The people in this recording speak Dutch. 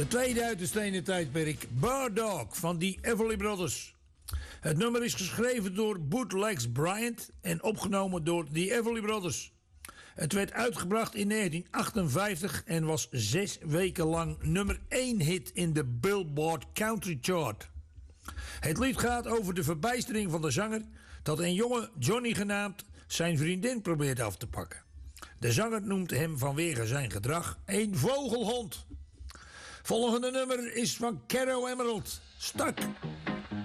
De tweede uit de stenen tijdperk, Bird Dog van The Everly Brothers. Het nummer is geschreven door Bootlegs Bryant en opgenomen door The Everly Brothers. Het werd uitgebracht in 1958 en was 6 weken lang nummer 1 hit in de Billboard Country Chart. Het lied gaat over de verbijstering van de zanger dat een jonge Johnny genaamd zijn vriendin probeert af te pakken. De zanger noemt hem vanwege zijn gedrag een vogelhond. Volgende nummer is van Caro Emerald, Stuck.